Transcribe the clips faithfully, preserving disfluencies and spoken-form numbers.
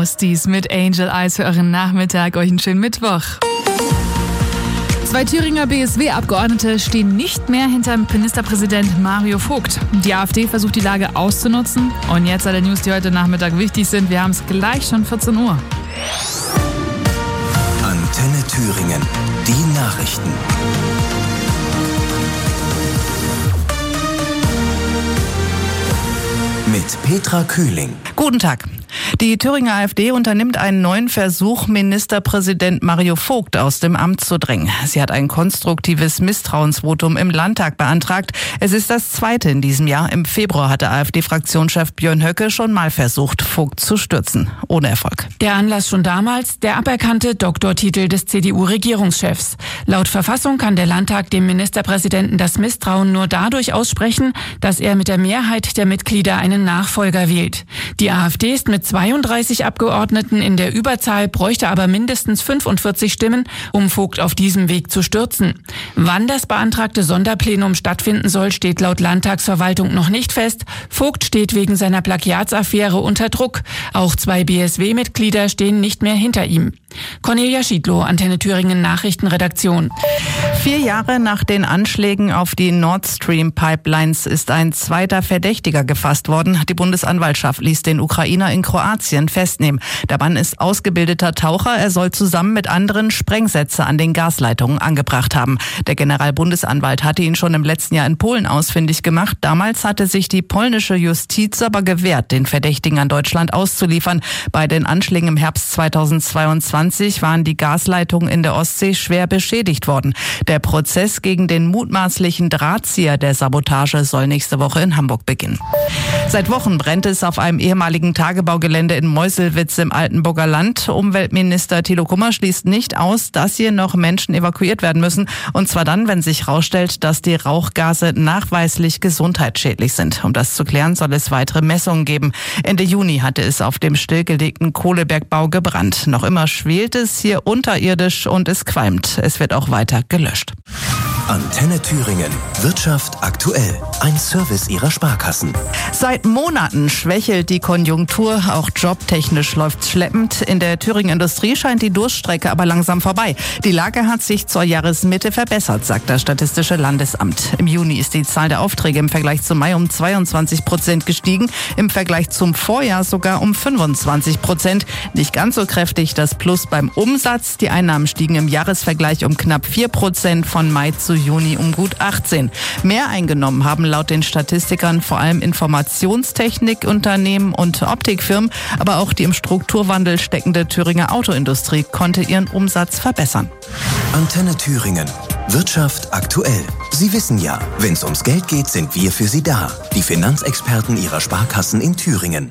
Ghosties mit Angel Eyes für euren Nachmittag. Euch einen schönen Mittwoch. Zwei Thüringer B S W-Abgeordnete stehen nicht mehr hinter Ministerpräsident Mario Vogt. Die AfD versucht, die Lage auszunutzen. Und jetzt alle News, die heute Nachmittag wichtig sind. Wir haben es gleich schon vierzehn Uhr. Antenne Thüringen. Die Nachrichten. Mit Petra Kühling. Guten Tag. Die Thüringer AfD unternimmt einen neuen Versuch, Ministerpräsident Mario Vogt aus dem Amt zu drängen. Sie hat ein konstruktives Misstrauensvotum im Landtag beantragt. Es ist das zweite in diesem Jahr. Im Februar hatte AfD-Fraktionschef Björn Höcke schon mal versucht, Vogt zu stürzen. Ohne Erfolg. Der Anlass schon damals, der aberkannte Doktortitel des C D U-Regierungschefs. Laut Verfassung kann der Landtag dem Ministerpräsidenten das Misstrauen nur dadurch aussprechen, dass er mit der Mehrheit der Mitglieder einen Nachfolger wählt. Die AfD ist mit zweiunddreißig Abgeordneten in der Überzahl, bräuchte aber mindestens fünfundvierzig Stimmen, um Vogt auf diesem Weg zu stürzen. Wann das beantragte Sonderplenum stattfinden soll, steht laut Landtagsverwaltung noch nicht fest. Vogt steht wegen seiner Plagiatsaffäre unter Druck. Auch zwei B S W-Mitglieder stehen nicht mehr hinter ihm. Cornelia Schiedlow, Antenne Thüringen Nachrichtenredaktion. Vier Jahre nach den Anschlägen auf die Nord Stream Pipelines ist ein zweiter Verdächtiger gefasst worden. Die Bundesanwaltschaft ließ den Ukrainer in Kroatien festnehmen. Der Mann ist ausgebildeter Taucher. Er soll zusammen mit anderen Sprengsätze an den Gasleitungen angebracht haben. Der Generalbundesanwalt hatte ihn schon im letzten Jahr in Polen ausfindig gemacht. Damals hatte sich die polnische Justiz aber gewehrt, den Verdächtigen an Deutschland auszuliefern. Bei den Anschlägen im Herbst zweitausendzweiundzwanzig waren die Gasleitungen in der Ostsee schwer beschädigt worden. Der Prozess gegen den mutmaßlichen Drahtzieher der Sabotage soll nächste Woche in Hamburg beginnen. Seit Wochen brennt es auf einem ehemaligen Tagebaugelände in Meuselwitz im Altenburger Land. Umweltminister Thilo Kummer schließt nicht aus, dass hier noch Menschen evakuiert werden müssen. Und zwar dann, wenn sich herausstellt, dass die Rauchgase nachweislich gesundheitsschädlich sind. Um das zu klären, soll es weitere Messungen geben. Ende Juni hatte es auf dem stillgelegten Kohlebergbau gebrannt. Noch immer schwelt es hier unterirdisch und es qualmt. Es wird auch weiter gelöscht. Antenne Thüringen. Wirtschaft aktuell. Ein Service ihrer Sparkassen. Seit Monaten schwächelt die Konjunktur. Auch jobtechnisch läuft's schleppend. In der Thüringer Industrie scheint die Durststrecke aber langsam vorbei. Die Lage hat sich zur Jahresmitte verbessert, sagt das Statistische Landesamt. Im Juni ist die Zahl der Aufträge im Vergleich zum Mai um zweiundzwanzig Prozent gestiegen. Im Vergleich zum Vorjahr sogar um fünfundzwanzig Prozent. Nicht ganz so kräftig das Plus beim Umsatz. Die Einnahmen stiegen im Jahresvergleich um knapp vier Prozent, von Mai zu Juni um gut achtzehn. Mehr eingenommen haben laut den Statistikern vor allem Informationstechnikunternehmen und Optikfirmen, aber auch die im Strukturwandel steckende Thüringer Autoindustrie konnte ihren Umsatz verbessern. Antenne Thüringen. Wirtschaft aktuell. Sie wissen ja, wenn es ums Geld geht, sind wir für Sie da. Die Finanzexperten Ihrer Sparkassen in Thüringen.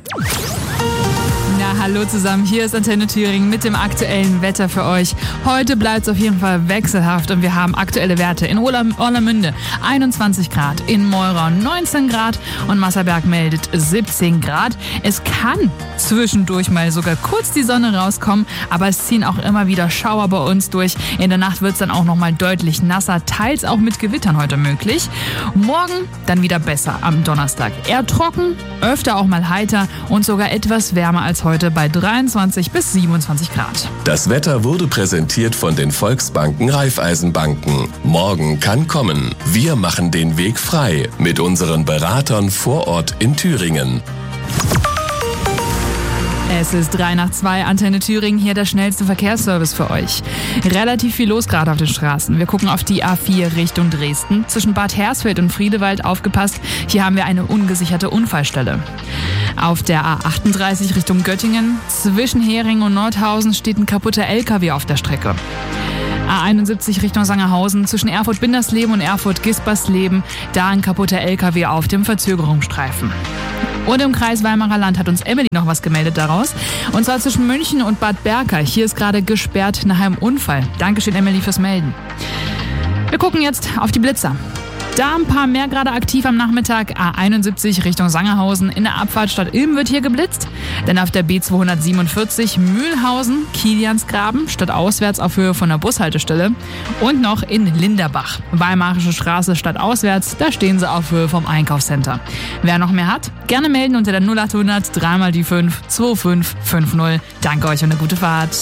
Na, hallo zusammen, hier ist Antenne Thüringen mit dem aktuellen Wetter für euch. Heute bleibt es auf jeden Fall wechselhaft und wir haben aktuelle Werte in Orlamünde einundzwanzig Grad, in Meurau neunzehn Grad und Masserberg meldet siebzehn Grad. Es kann zwischendurch mal sogar kurz die Sonne rauskommen, aber es ziehen auch immer wieder Schauer bei uns durch. In der Nacht wird es dann auch nochmal deutlich nasser, teils auch mit Gewittern heute möglich. Morgen dann wieder besser am Donnerstag. Eher trocken, öfter auch mal heiter und sogar etwas wärmer als heute bei dreiundzwanzig bis siebenundzwanzig Grad. Das Wetter wurde präsentiert von den Volksbanken Raiffeisenbanken. Morgen kann kommen. Wir machen den Weg frei mit unseren Beratern vor Ort in Thüringen. Es ist drei nach zwei, Antenne Thüringen, hier der schnellste Verkehrsservice für euch. Relativ viel los gerade auf den Straßen. Wir gucken auf die A vier Richtung Dresden. Zwischen Bad Hersfeld und Friedewald aufgepasst. Hier haben wir eine ungesicherte Unfallstelle. Auf der A achtunddreißig Richtung Göttingen. Zwischen Hering und Nordhausen steht ein kaputter L K W auf der Strecke. A einundsiebzig Richtung Sangerhausen, zwischen Erfurt-Bindersleben und Erfurt-Gispersleben, da ein kaputter L K W auf dem Verzögerungsstreifen. Und im Kreis Weimarer Land hat uns Emily noch was gemeldet daraus. Und zwar zwischen München und Bad Berka. Hier ist gerade gesperrt nach einem Unfall. Dankeschön, Emily, fürs Melden. Wir gucken jetzt auf die Blitzer. Da ein paar mehr gerade aktiv am Nachmittag. A einundsiebzig Richtung Sangerhausen. In der Abfahrt Stadt Ilm wird hier geblitzt. Dann auf der B zweihundertsiebenundvierzig Mühlhausen, Kiliansgraben, stadtauswärts auf Höhe von der Bushaltestelle. Und noch in Linderbach, Weimarische Straße stadtauswärts. Da stehen sie auf Höhe vom Einkaufscenter. Wer noch mehr hat, gerne melden unter der null acht hundert drei mal die fünf zwei fünf fünf null. Danke euch und eine gute Fahrt.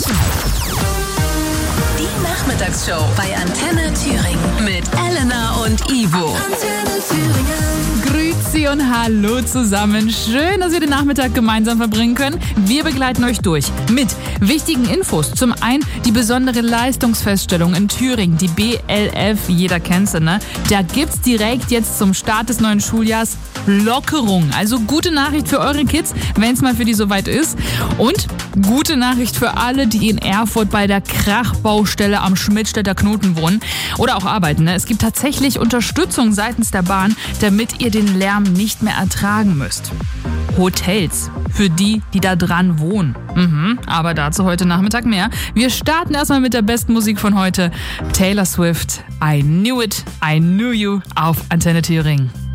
Die Nachmittagsshow bei Antenne Thüringen mit Elena und Ivo. Antenne Thüringen. Grüezi und hallo zusammen. Schön, dass wir den Nachmittag gemeinsam verbringen können. Wir begleiten euch durch mit wichtigen Infos. Zum einen die besondere Leistungsfeststellung in Thüringen, die B L F, jeder kennt sie, ne? Da gibt's direkt jetzt zum Start des neuen Schuljahrs Lockerung. Also gute Nachricht für eure Kids, wenn es mal für die soweit ist. Und gute Nachricht für alle, die in Erfurt bei der Krachbaustelle am Schmidtstädter Knoten wohnen oder auch arbeiten. Ne? Es gibt tatsächlich Unterstützung seitens der Bahn, damit ihr den Lärm nicht mehr ertragen müsst. Hotels für die, die da dran wohnen. Mhm, aber dazu heute Nachmittag mehr. Wir starten erstmal mit der besten Musik von heute. Taylor Swift, I Knew It, I Knew You auf Antenne Thüringen.